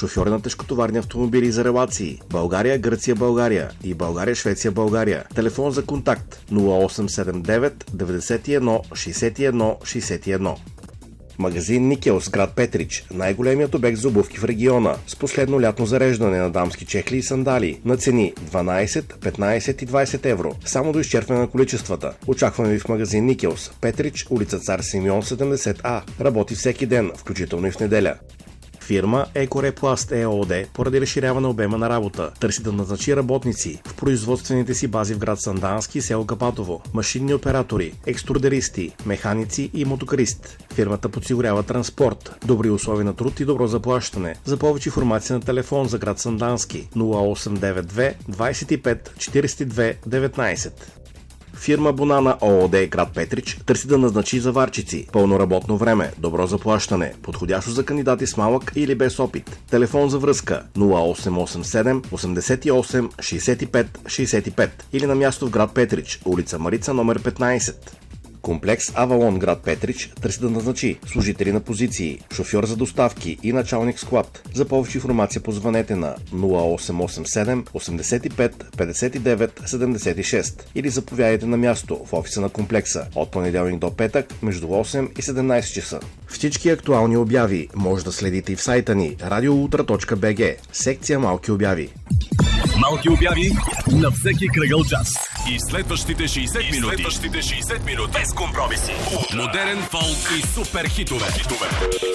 шофьори на тежкотоварни автомобили за релации България, Гърция, България и България, Швеция, България. Телефон за контакт 0879 91 61 61. Магазин Никелс, град Петрич, най-големият обект за обувки в региона, с последно лятно зареждане на дамски чехли и сандали на цени 12, 15 и 20 евро, само до изчерпване на количествата. Очакваме ви в магазин Никелс, Петрич, улица Цар Симеон 70А. Работи всеки ден, включително и в неделя. Фирма Екорепласт ЕООД поради разширяване обема на работа търси да назначи работници в производствените си бази в град Сандански и село Капатово, машинни оператори, екструдеристи, механици и мотокарист. Фирмата подсигурява транспорт, добри условия на труд и добро заплащане. За повече информация на телефон за град Сандански 0892 25 42 19. Фирма Бонана ООД, град Петрич, търси да назначи заварчици, пълно работно време, добро заплащане, подходящо за кандидати с малък или без опит. Телефон за връзка 0887 88 65 65 или на място в град Петрич, улица Марица, номер 15. Комплекс Авалон, град Петрич, търси да назначи служители на позиции, шофьор за доставки и началник склад. За повече информация позвънете на 0887 85 59 76 или заповядайте на място в офиса на комплекса от понеделник до петък между 8 и 17 часа. Всички актуални обяви може да следите и в сайта ни radioultra.bg, секция Малки обяви. Малки обяви на всеки кръгъл час. И следващите 60 минути без компромиси. Модерен фолк и супер хитове.